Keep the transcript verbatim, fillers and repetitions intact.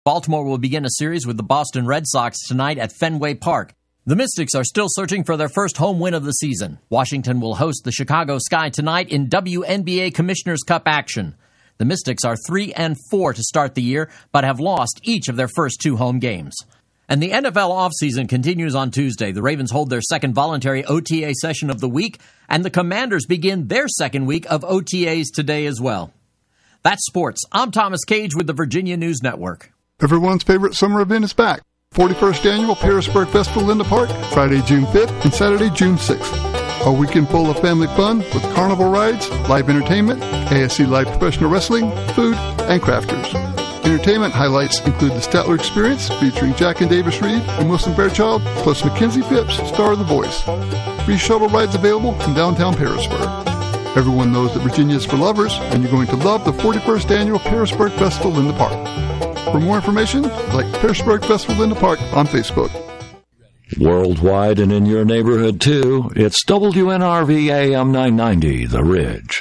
Baltimore will begin a series with the Boston Red Sox tonight at Fenway Park. The Mystics are still searching for their first home win of the season. Washington will host the Chicago Sky tonight in W N B A Commissioner's Cup action. The Mystics are three and four to start the year, but have lost each of their first two home games. And the N F L offseason continues on Tuesday. The Ravens hold their second voluntary O T A session of the week, and the Commanders begin their second week of O T As today as well. That's sports. I'm Thomas Cage with the Virginia News Network. Everyone's favorite summer event is back. forty-first Annual Pearisburg Festival in the Park, Friday, June fifth and Saturday, June sixth. A weekend full of family fun with carnival rides, live entertainment, A S C Live Professional Wrestling, food, and crafters. Entertainment highlights include the Statler Experience featuring Jack and Davis Reed and Wilson Fairchild, plus Mackenzie Phipps, star of The Voice. Free shuttle rides available from downtown Pearisburg. Everyone knows that Virginia is for lovers, and you're going to love the forty-first Annual Pearisburg Festival in the Park. For more information, like Pearisburg Festival in the Park on Facebook. Worldwide and in your neighborhood, too, it's W N R V A M nine ninety, The Ridge.